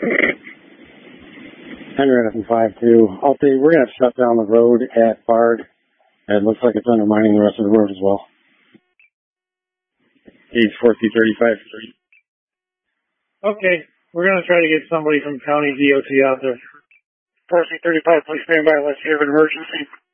Henry Edison 5-2. I'll say we're going to shut down the road at Bard. It looks like it's undermining the rest of the road as well. Gauge 4C35. Okay, we're going to try to get somebody from County DOT out there. 4C35, please stand by. Let's hear of an emergency.